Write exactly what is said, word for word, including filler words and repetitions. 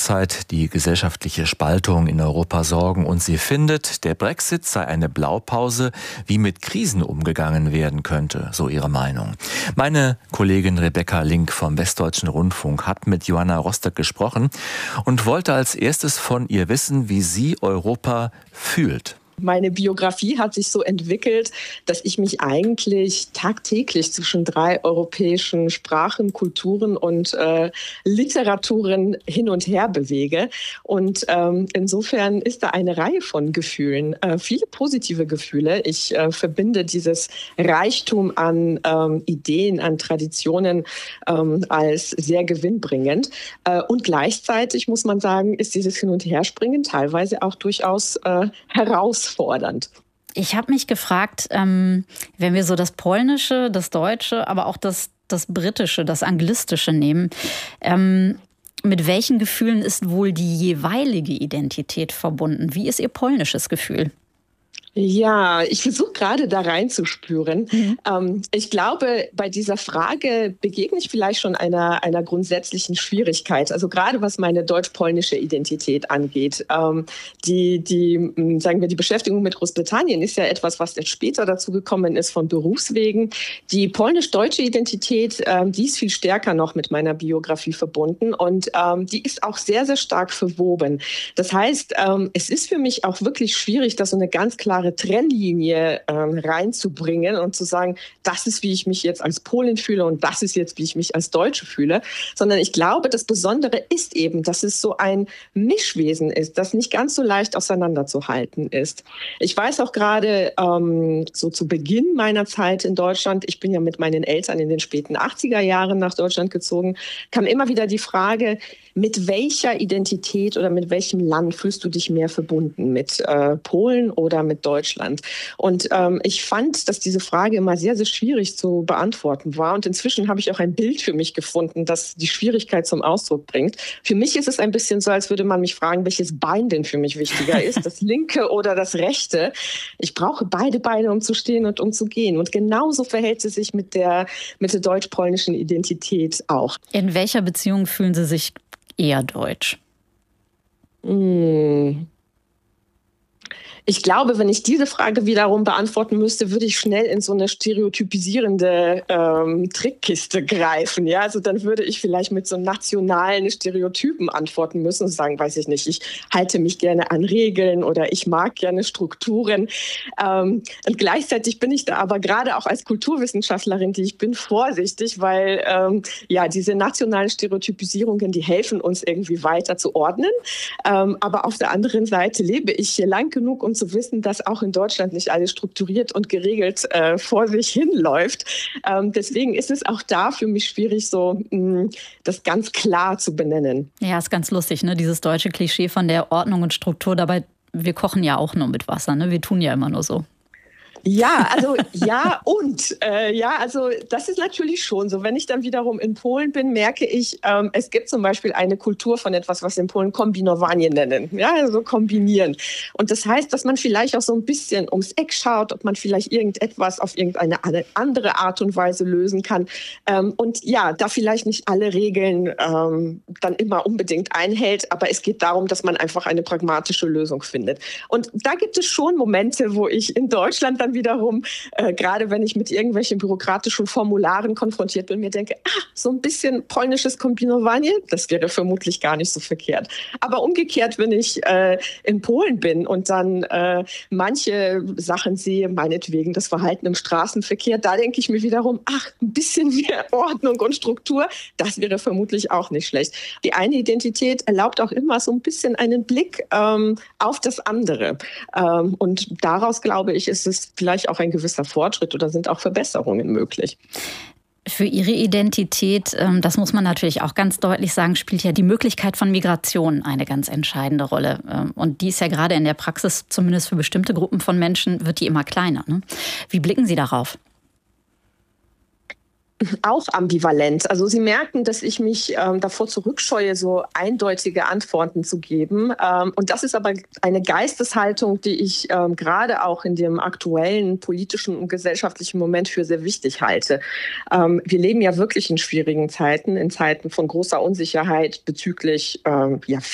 derzeit die gesellschaftliche Spaltung in Europa sorgen und sie findet, der Brexit sei eine Blaupause, wie mit Krisen umgegangen werden könnte, so ihre Meinung. Meine Kollegin Rebecca Link vom Westdeutschen Rundfunk hat mit Johanna Rostock gesprochen und wollte als erstes von ihr wissen, wie sie Europa fühlt. Meine Biografie hat sich so entwickelt, dass ich mich eigentlich tagtäglich zwischen drei europäischen Sprachen, Kulturen und äh, Literaturen hin und her bewege. Und ähm, insofern ist da eine Reihe von Gefühlen, äh, viele positive Gefühle. Ich äh, verbinde dieses Reichtum an ähm, Ideen, an Traditionen ähm, als sehr gewinnbringend. Äh, und gleichzeitig muss man sagen, ist dieses Hin- und Herspringen teilweise auch durchaus äh, herausfordernd. Fordernd. Ich habe mich gefragt, ähm, wenn wir so das Polnische, das Deutsche, aber auch das, das Britische, das Anglistische nehmen, ähm, mit welchen Gefühlen ist wohl die jeweilige Identität verbunden? Wie ist Ihr polnisches Gefühl? Ja, ich versuche gerade da reinzuspüren. Mhm. Ähm, ich glaube, bei dieser Frage begegne ich vielleicht schon einer, einer grundsätzlichen Schwierigkeit. Also gerade was meine deutsch-polnische Identität angeht. Ähm, die, die, sagen wir, die Beschäftigung mit Großbritannien ist ja etwas, was jetzt später dazu gekommen ist von Berufswegen. Die polnisch-deutsche Identität, ähm, die ist viel stärker noch mit meiner Biografie verbunden und ähm, die ist auch sehr, sehr stark verwoben. Das heißt, ähm, es ist für mich auch wirklich schwierig, dass so eine ganz klare Trennlinie ähm, reinzubringen und zu sagen, das ist, wie ich mich jetzt als Polin fühle und das ist jetzt, wie ich mich als Deutsche fühle, sondern ich glaube, das Besondere ist eben, dass es so ein Mischwesen ist, das nicht ganz so leicht auseinanderzuhalten ist. Ich weiß auch gerade ähm, so zu Beginn meiner Zeit in Deutschland, ich bin ja mit meinen Eltern in den späten achtziger Jahren nach Deutschland gezogen, kam immer wieder die Frage, mit welcher Identität oder mit welchem Land fühlst du dich mehr verbunden? Mit äh, Polen oder mit Deutschland? Und ähm, ich fand, dass diese Frage immer sehr, sehr schwierig zu beantworten war. Und inzwischen habe ich auch ein Bild für mich gefunden, das die Schwierigkeit zum Ausdruck bringt. Für mich ist es ein bisschen so, als würde man mich fragen, welches Bein denn für mich wichtiger ist, das linke oder das rechte. Ich brauche beide Beine, um zu stehen und um zu gehen. Und genauso verhält es sich mit der, mit der deutsch-polnischen Identität auch. In welcher Beziehung fühlen Sie sich eher deutsch? Hm. Ich glaube, wenn ich diese Frage wiederum beantworten müsste, würde ich schnell in so eine stereotypisierende ähm, Trickkiste greifen. Ja, also dann würde ich vielleicht mit so nationalen Stereotypen antworten müssen und sagen, weiß ich nicht, ich halte mich gerne an Regeln oder ich mag gerne Strukturen. Ähm, und gleichzeitig bin ich da aber gerade auch als Kulturwissenschaftlerin, die ich bin, vorsichtig, weil ähm, ja diese nationalen Stereotypisierungen, die helfen uns irgendwie weiter zu ordnen. Ähm, aber auf der anderen Seite lebe ich hier lang genug, um zu wissen, dass auch in Deutschland nicht alles strukturiert und geregelt äh, vor sich hinläuft. Ähm, deswegen ist es auch da für mich schwierig, so mh, das ganz klar zu benennen. Ja, ist ganz lustig, ne? Dieses deutsche Klischee von der Ordnung und Struktur. Dabei, wir kochen ja auch nur mit Wasser, ne? Wir tun ja immer nur so. Ja, also ja und äh, ja, also das ist natürlich schon so. Wenn ich dann wiederum in Polen bin, merke ich, ähm, es gibt zum Beispiel eine Kultur von etwas, was in Polen Kombinowanie nennen, ja, also kombinieren. Und das heißt, dass man vielleicht auch so ein bisschen ums Eck schaut, ob man vielleicht irgendetwas auf irgendeine andere Art und Weise lösen kann. Ähm, und ja, da vielleicht nicht alle Regeln ähm, dann immer unbedingt einhält, aber es geht darum, dass man einfach eine pragmatische Lösung findet. Und da gibt es schon Momente, wo ich in Deutschland dann wiederum, äh, gerade wenn ich mit irgendwelchen bürokratischen Formularen konfrontiert bin, mir denke, ah, so ein bisschen polnisches Kombinowanie, das wäre vermutlich gar nicht so verkehrt. Aber umgekehrt, wenn ich äh, in Polen bin und dann äh, manche Sachen sehe, meinetwegen das Verhalten im Straßenverkehr, da denke ich mir wiederum, ach, ein bisschen mehr Ordnung und Struktur, das wäre vermutlich auch nicht schlecht. Die eine Identität erlaubt auch immer so ein bisschen einen Blick ähm, auf das andere. Ähm, und daraus, glaube ich, ist es vielleicht auch ein gewisser Fortschritt oder sind auch Verbesserungen möglich. Für Ihre Identität, das muss man natürlich auch ganz deutlich sagen, spielt ja die Möglichkeit von Migration eine ganz entscheidende Rolle. Und die ist ja gerade in der Praxis, zumindest für bestimmte Gruppen von Menschen, wird die immer kleiner. Ne? Wie blicken Sie darauf? Auch ambivalent. Also Sie merken, dass ich mich ähm, davor zurückscheue, so eindeutige Antworten zu geben. Ähm, und das ist aber eine Geisteshaltung, die ich ähm, gerade auch in dem aktuellen politischen und gesellschaftlichen Moment für sehr wichtig halte. Ähm, wir leben ja wirklich in schwierigen Zeiten, in Zeiten von großer Unsicherheit bezüglich ähm, ja,